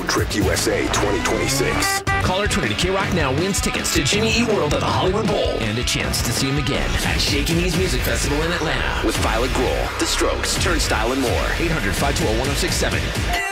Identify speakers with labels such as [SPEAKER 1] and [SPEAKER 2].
[SPEAKER 1] Trip USA 2026.
[SPEAKER 2] Caller 20 to K-Rock now wins tickets to Jimmy Eat World at the Hollywood Bowl and a chance to see him again at Shakin' Knees Music Festival in Atlanta with Violet Grohl, The Strokes, Turnstile, and more. 800-520-1067.